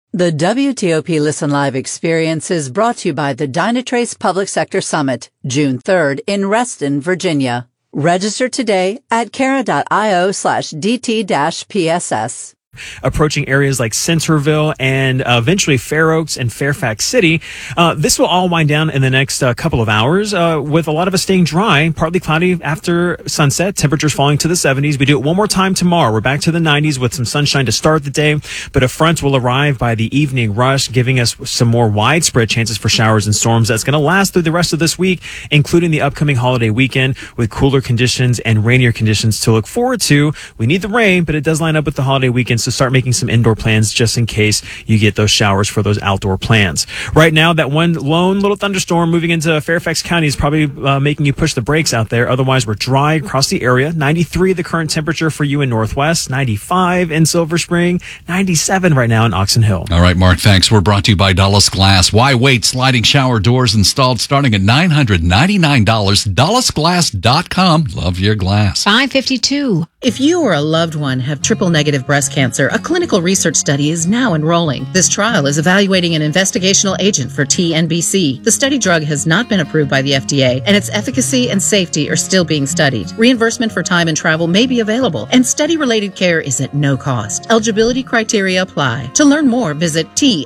The WTOP Listen Live experience is brought to you by the Dynatrace Public Sector Summit, June 3rd in Reston, Virginia. Register today at Carat.io/DT-PSS. Approaching areas like Centerville and eventually Fair Oaks and Fairfax City. This will all wind down in the next couple of hours with a lot of us staying dry, partly cloudy after sunset, temperatures falling to the 70s. We do it one more time tomorrow. We're back to the 90s with some sunshine to start the day, but a front will arrive by the evening rush, giving us some more widespread chances for showers and storms that's going to last through the rest of this week, including the upcoming holiday weekend with cooler conditions and rainier conditions to look forward to. We need the rain, but it does line up with the holiday weekend, so start making some indoor plans just in case you get those showers for those outdoor plans. Right now, that one lone little thunderstorm moving into Fairfax County is probably making you push the brakes out there. Otherwise, we're dry across the area. 93 the current temperature for you in Northwest, 95 in Silver Spring, 97 right now in Oxon Hill. All right, Mark, thanks. We're brought to you by Dulles Glass. Why wait? Sliding shower doors installed starting at $999. DullesGlass.com. Love your glass. 552. If you or a loved one have triple-negative breast cancer, a clinical research study is now enrolling. This trial is evaluating an investigational agent for TNBC. The study drug has not been approved by the FDA, and its efficacy and safety are still being studied. Reimbursement for time and travel may be available, and study-related care is at no cost. Eligibility criteria apply. To learn more, visit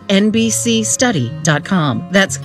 tnbcstudy.com. That's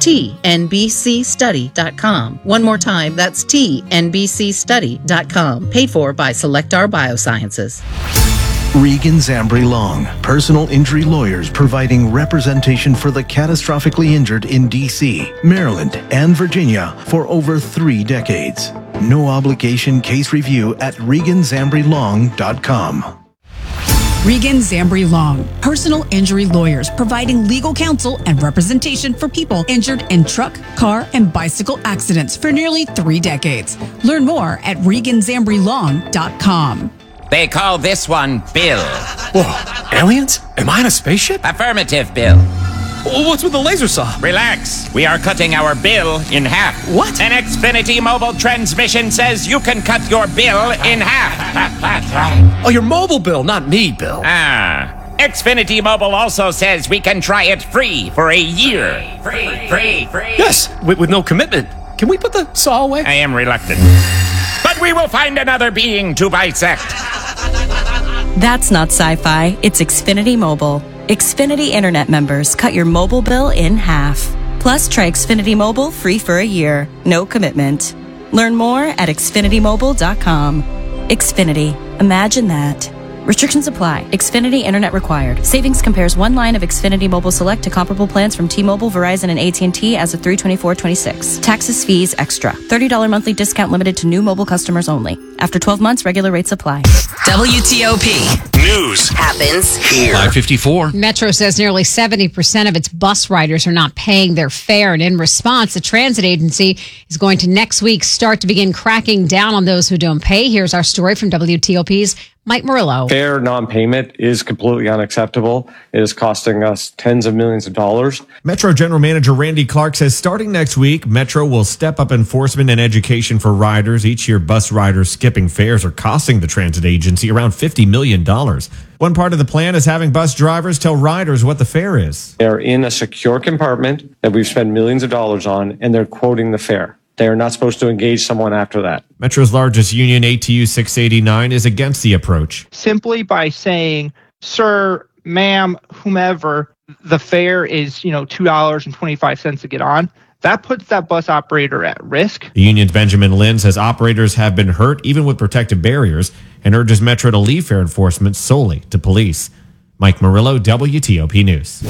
tnbcstudy.com. One more time, that's tnbcstudy.com. Paid for by Selectar Biosciences. Regan Zambri Long, personal injury lawyers providing representation for the catastrophically injured in D.C., Maryland, and Virginia for over 3 decades. No obligation case review at reganzambrilong.com. Regan Zambri Long, personal injury lawyers providing legal counsel and representation for people injured in truck, car, and bicycle accidents for nearly 3 decades. Learn more at reganzambrilong.com. They call this one Bill. Whoa, aliens? Am I in a spaceship? Affirmative, Bill. What's with the laser saw? Relax. We are cutting our bill in half. What? An Xfinity mobile transmission says you can cut your bill in half. Oh, your mobile bill, not me, Bill. Xfinity Mobile also says we can try it free for a year. Free. Yes, with no commitment. Can we put the saw away? I am reluctant. But we will find another being to bisect. That's not sci-fi. It's Xfinity Mobile. Xfinity Internet members cut your mobile bill in half. Plus, try Xfinity Mobile free for a year. No commitment. Learn more at xfinitymobile.com. Xfinity. Imagine that. Restrictions apply. Xfinity Internet required. Savings compares one line of Xfinity Mobile Select to comparable plans from T-Mobile, Verizon, and AT&T as of 3/24/26. Taxes, fees, extra. $30 monthly discount limited to new mobile customers only. After 12 months, regular rates apply. WTOP. News happens here. 554. Metro says nearly 70% of its bus riders are not paying their fare. And in response, the transit agency is going to next week start to begin cracking down on those who don't pay. Here's our story from WTOP's Mike Murillo. Fare non-payment is completely unacceptable. It is costing us tens of millions of dollars. Metro General Manager Randy Clark says starting next week, Metro will step up enforcement and education for riders. Each year, bus riders skipping fares are costing the transit agency around $50 million. One part of the plan is having bus drivers tell riders what the fare is. They're in a secure compartment that we've spent millions of dollars on, and they're quoting the fare. They are not supposed to engage someone after that. Metro's largest union, ATU 689, is against the approach. Simply by saying, sir, ma'am, whomever, the fare is, $2.25 to get on, that puts that bus operator at risk. The union's Benjamin Lynn says operators have been hurt even with protective barriers and urges Metro to leave fare enforcement solely to police. Mike Murillo, WTOP News.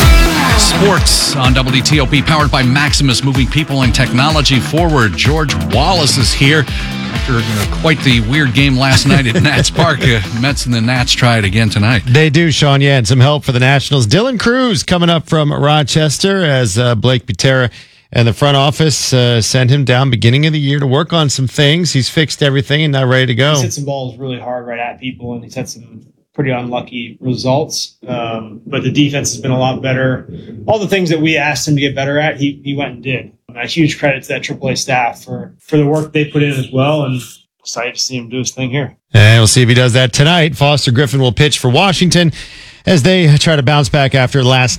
Sports on WTOP, powered by Maximus, moving people and technology forward. George Wallace is here after quite the weird game last night at Nats Park. Mets and the Nats try it again tonight. They do, Sean. Yeah, and some help for the Nationals. Dylan Cruz coming up from Rochester as Blake Butera and the front office sent him down beginning of the year to work on some things. He's fixed everything and now ready to go. He's hit some balls really hard right at people, and he's had some pretty unlucky results. But the defense has been a lot better. All the things that we asked him to get better at, he went and did. A huge credit to that AAA staff for the work they put in as well, and excited to see him do his thing here. And we'll see if he does that tonight. Foster Griffin will pitch for Washington as they try to bounce back after last